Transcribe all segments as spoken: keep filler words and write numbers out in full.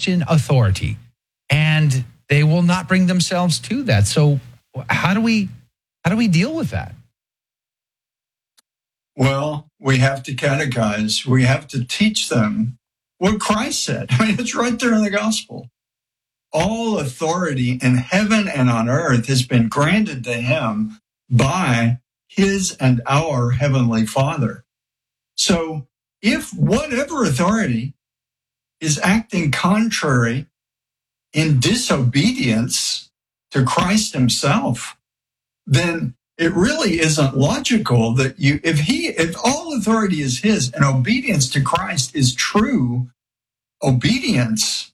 question authority, and they will not bring themselves to that. So how do we how do we deal with that? Well, we have to catechize. We have to teach them what Christ said. I mean, it's right there in the gospel. All authority in heaven and on earth has been granted to him by his and our heavenly Father. So if whatever authority is acting contrary in disobedience to Christ himself, then it really isn't logical that you, if he, if all authority is his and obedience to Christ is true obedience,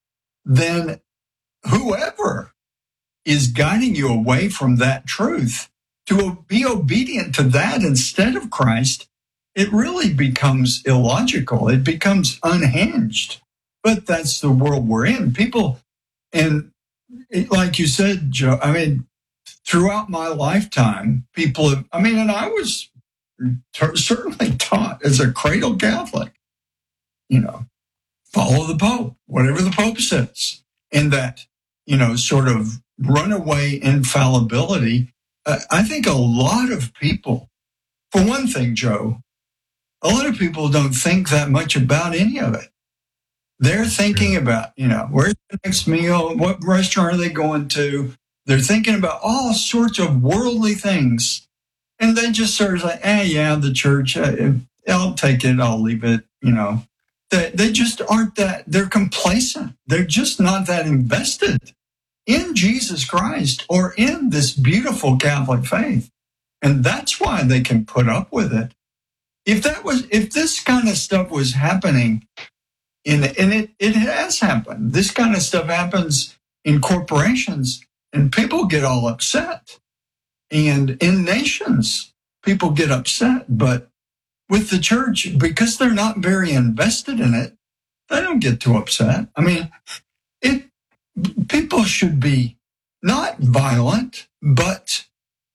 then whoever is guiding you away from that truth to be obedient to that instead of Christ, it really becomes illogical. It becomes unhinged. But that's the world we're in. People, and it, like you said, Joe, I mean, throughout my lifetime, people have, I mean, and I was t- certainly taught as a cradle Catholic, you know, follow the Pope, whatever the Pope says. And that, you know, sort of runaway infallibility. Uh, I think a lot of people, for one thing, Joe, a lot of people don't think that much about any of it. They're thinking about, you know, where's the next meal? What restaurant are they going to? They're thinking about all sorts of worldly things. And they just sort of like, eh, yeah, the church, uh, I'll take it, I'll leave it, you know. They, they just aren't that, they're complacent. They're just not that invested in Jesus Christ or in this beautiful Catholic faith. And that's why they can put up with it. If that was, if this kind of stuff was happening, in, and it, it has happened, this kind of stuff happens in corporations, and people get all upset. And in nations, people get upset. But with the church, because they're not very invested in it, they don't get too upset. I mean, it people should be not violent, but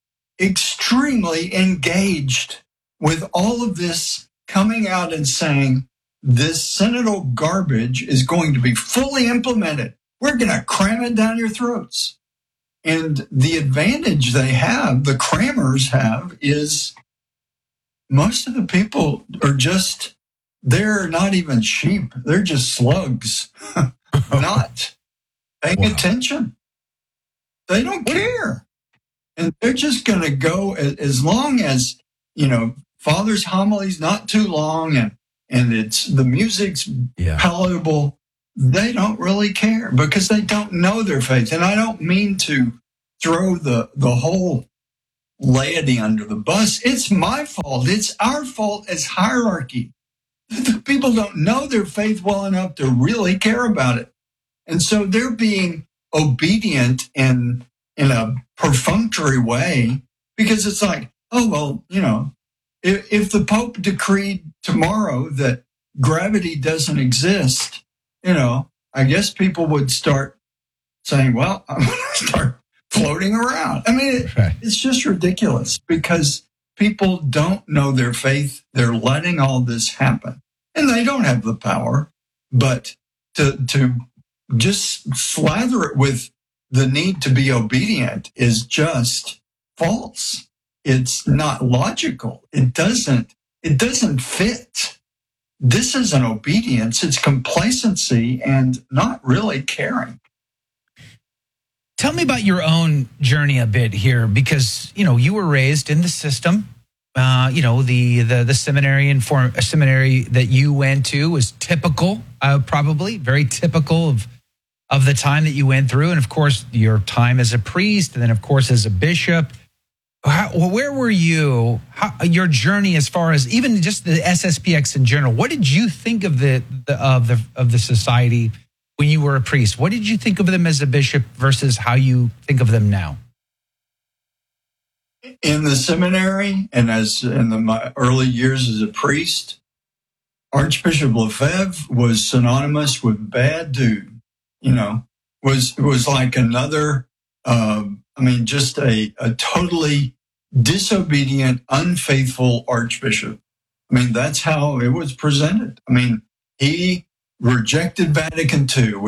extremely engaged with all of this coming out and saying, this synodal garbage is going to be fully implemented. We're going to cram it down your throats. And the advantage they have, the crammers have, is most of the people are just, they're not even sheep. They're just slugs, not paying wow. attention. They don't care. And they're just going to go as long as, you know, Father's homily's not too long and, and it's the music's yeah. palatable. They don't really care because they don't know their faith. And I don't mean to throw the, the whole laity under the bus. It's my fault. It's our fault as hierarchy. The people don't know their faith well enough to really care about it. And so they're being obedient in, in a perfunctory way because it's like, oh, well, you know, if, if the Pope decreed tomorrow that gravity doesn't exist, you know, I guess people would start saying, well, I'm going to start floating around. I mean, it, right. it's just ridiculous because people don't know their faith. They're letting all this happen. And they don't have the power, but to to just slather it with the need to be obedient is just false. It's not logical. It doesn't, it doesn't fit. This isn't obedience. It's complacency and not really caring. Tell me about your own journey a bit here, because, you know, you were raised in the system. Uh, you know, the the the seminary and form, seminary that you went to was typical, uh, probably very typical of of the time that you went through, and of course your time as a priest, and then of course as a bishop. How, where were you? How, your journey as far as even just the S S P X in general. What did you think of the, the of the of the society when you were a priest? What did you think of them as a bishop versus how you think of them now? In the seminary and as in the, my early years as a priest, Archbishop Lefebvre was synonymous with bad dude. You know, was was like another. Uh, I mean, just a, a totally disobedient, unfaithful archbishop. I mean, that's how it was presented. I mean, he rejected Vatican Two.